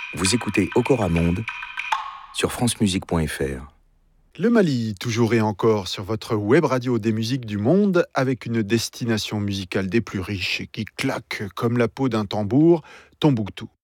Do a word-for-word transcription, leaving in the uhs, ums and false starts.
Vous écoutez Okora Monde sur francemusique point f r. Le Mali, toujours et encore sur votre web radio des musiques du monde, avec une destination musicale des plus riches qui claque comme la peau d'un tambour, Tombouctou.